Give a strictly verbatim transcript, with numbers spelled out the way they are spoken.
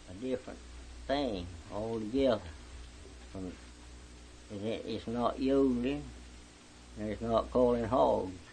a different thing altogether. From, it, it's not yodeling, and it's not calling hogs.